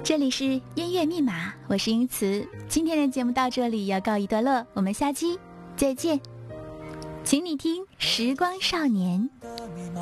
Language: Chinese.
这里是音乐密码，我是英慈。今天的节目到这里要告一段落，我们下期再见。请你听《时光少年》。